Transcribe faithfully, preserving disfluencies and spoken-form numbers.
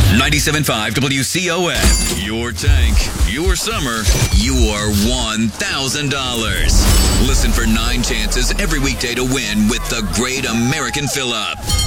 ninety-seven point five W C O N. Your tank, your summer, your one thousand dollars. Listen for nine chances every weekday to win with the Great American Fill-Up.